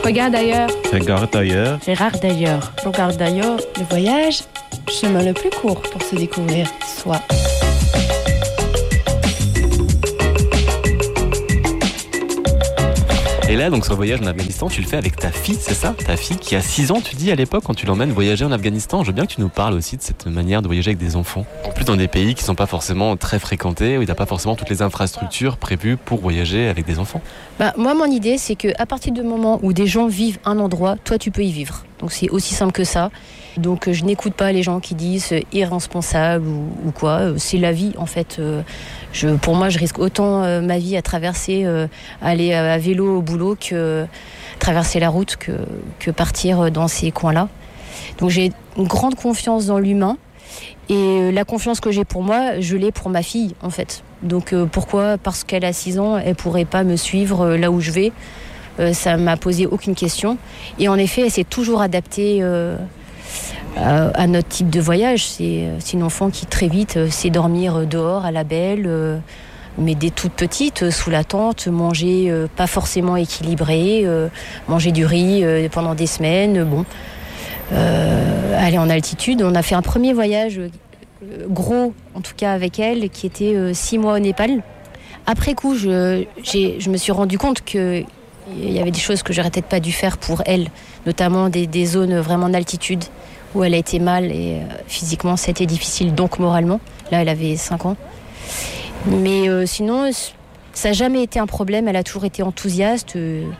Regarde ailleurs. Regarde ailleurs. Regarde d'ailleurs. Regarde d'ailleurs. Le voyage, chemin le plus court pour se découvrir soi. Et là, donc, ce voyage en Afghanistan, tu le fais avec ta fille, c'est ça? Ta fille qui a 6 ans, tu dis, à l'époque, quand tu l'emmènes voyager en Afghanistan. Je veux bien que tu nous parles aussi de cette manière de voyager avec des enfants. En plus, dans des pays qui ne sont pas forcément très fréquentés, où il n'y a pas forcément toutes les infrastructures prévues pour voyager avec des enfants. Moi, mon idée, c'est qu'à partir du moment où des gens vivent un endroit, toi, tu peux y vivre. Donc, c'est aussi simple que ça. Donc, je n'écoute pas les gens qui disent irresponsable ou quoi. C'est la vie, en fait. Pour moi, je risque autant ma vie à traverser, aller à vélo au boulot que traverser la route que partir dans ces coins-là. Donc, j'ai une grande confiance dans l'humain. Et la confiance que j'ai pour moi, je l'ai pour ma fille, en fait. Donc, pourquoi? Parce qu'elle a 6 ans, elle ne pourrait pas me suivre là où je vais. Ça ne m'a posé aucune question. Et en effet, elle s'est toujours adaptée à notre type de voyage. C'est une enfant qui très vite sait dormir dehors à la belle, mais dès toute petite, sous la tente, manger pas forcément équilibré, manger du riz pendant des semaines. Aller en altitude. On a fait un premier voyage gros, en tout cas avec elle, qui était 6 mois au Népal. Après coup, je me suis rendu compte qu'il y avait des choses que j'aurais peut-être pas dû faire pour elle, notamment des zones vraiment en altitude où elle a été mal et physiquement c'était difficile, donc moralement. Là, elle avait 5 ans. Mais sinon, ça n'a jamais été un problème, elle a toujours été enthousiaste.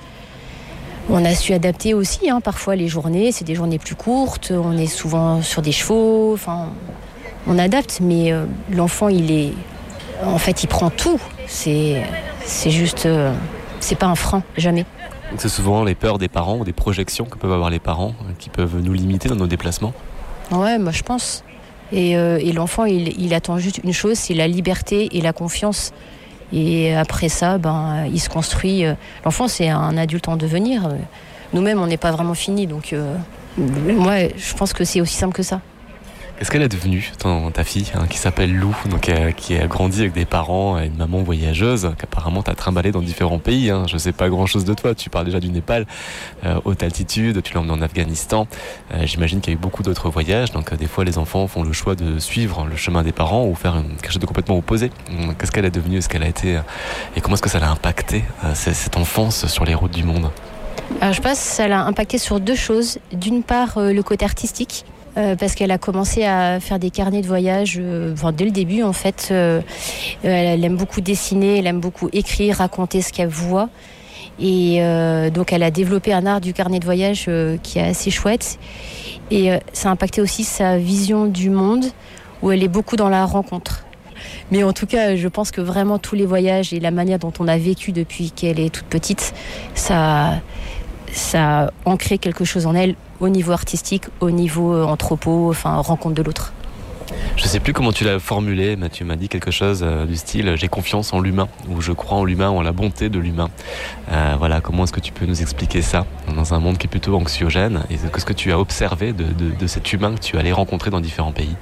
On a su adapter aussi, parfois les journées, c'est des journées plus courtes, on est souvent sur des chevaux, on adapte, mais l'enfant, il prend tout. C'est juste, c'est pas un frein, jamais. Donc c'est souvent les peurs des parents ou des projections que peuvent avoir les parents qui peuvent nous limiter dans nos déplacements. Ouais, moi je pense. Et l'enfant, il attend juste une chose, c'est la liberté et la confiance. Et après ça, il se construit. L'enfant, c'est un adulte en devenir. Nous-mêmes, on n'est pas vraiment finis. Donc, moi, je pense que c'est aussi simple que ça. Qu'est-ce qu'elle est devenue, ta fille, qui s'appelle Lou, donc, qui a grandi avec des parents et une maman voyageuse, qu'apparemment t'as trimballé dans différents pays. Je ne sais pas grand-chose de toi. Tu parles déjà du Népal, haute altitude, tu l'as emmené en Afghanistan. J'imagine qu'il y a eu beaucoup d'autres voyages. Donc, des fois, les enfants font le choix de suivre le chemin des parents ou faire quelque chose de complètement opposé. Qu'est-ce qu'elle est devenue? Est-ce qu'elle a été... et comment est-ce que ça l'a impacté, cette enfance sur les routes du monde? Alors, je pense que ça l'a impacté sur 2 choses. D'une part, le côté artistique. Parce qu'elle a commencé à faire des carnets de voyage dès le début en fait. Elle aime beaucoup dessiner, elle aime beaucoup écrire, raconter ce qu'elle voit. Et donc elle a développé un art du carnet de voyage qui est assez chouette. Et ça a impacté aussi sa vision du monde, où elle est beaucoup dans la rencontre. Mais en tout cas, je pense que vraiment tous les voyages et la manière dont on a vécu depuis qu'elle est toute petite, ça a ancré quelque chose en elle, au niveau artistique, au niveau anthropo, rencontre de l'autre. Je ne sais plus comment tu l'as formulé, mais tu m'as dit quelque chose du style « j'ai confiance en l'humain » ou « je crois en l'humain, en la bonté de l'humain ». Comment est-ce que tu peux nous expliquer ça dans un monde qui est plutôt anxiogène? Et qu'est-ce que tu as observé de cet humain que tu allais rencontrer dans différents pays?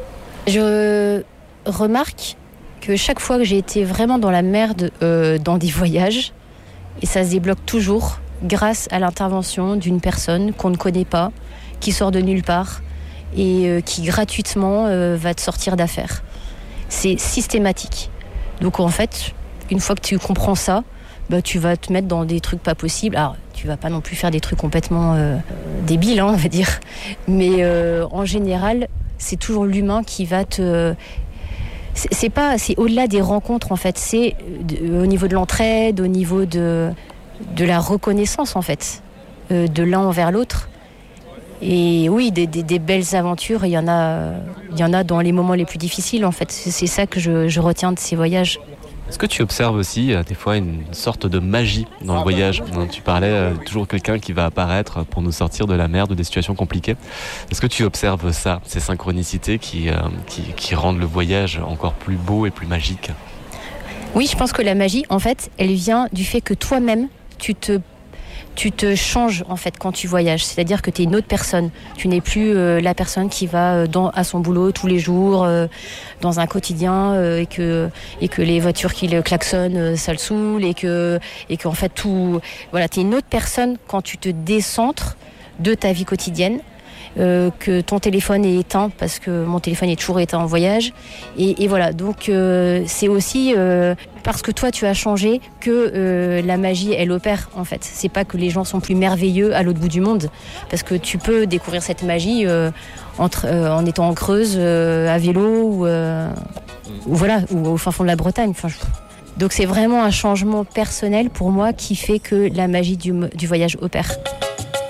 Je remarque que chaque fois que j'ai été vraiment dans la merde dans des voyages, et ça se débloque toujours, grâce à l'intervention d'une personne qu'on ne connaît pas, qui sort de nulle part et qui gratuitement va te sortir d'affaires. C'est systématique. Donc en fait, une fois que tu comprends ça, tu vas te mettre dans des trucs pas possibles. Alors, tu vas pas non plus faire des trucs complètement débiles, on va dire. Mais en général, c'est toujours l'humain qui va te... C'est au-delà des rencontres, en fait. C'est au niveau de l'entraide, au niveau de la reconnaissance en fait, de l'un envers l'autre. Et oui, des belles aventures, il y en a dans les moments les plus difficiles en fait. C'est ça que je retiens de ces voyages. Est-ce que tu observes aussi des fois une sorte de magie dans le voyage? Tu parlais toujours quelqu'un qui va apparaître pour nous sortir de la merde ou des situations compliquées. Est-ce que tu observes ça, ces synchronicités qui rendent le voyage encore plus beau et plus magique? Oui, je pense que la magie, en fait, elle vient du fait que toi-même, tu te changes en fait quand tu voyages, c'est-à-dire que tu es une autre personne. Tu n'es plus la personne qui va à son boulot tous les jours, dans un quotidien, et que les voitures qui le klaxonnent, ça le saoule, et que en fait tout, voilà, tu es une autre personne quand tu te décentres de ta vie quotidienne. Que ton téléphone est éteint, parce que mon téléphone est toujours éteint en voyage, et voilà, donc c'est aussi parce que toi tu as changé que la magie elle opère en fait. C'est pas que les gens sont plus merveilleux à l'autre bout du monde, parce que tu peux découvrir cette magie en étant en Creuse à vélo ou voilà, ou au fin fond de la Bretagne. Donc c'est vraiment un changement personnel pour moi qui fait que la magie du voyage opère.